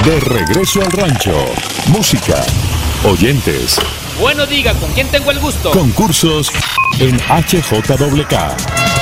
De regreso al rancho. Música, oyentes, Bueno, diga, ¿con quién tengo el gusto? concursos en HJWK.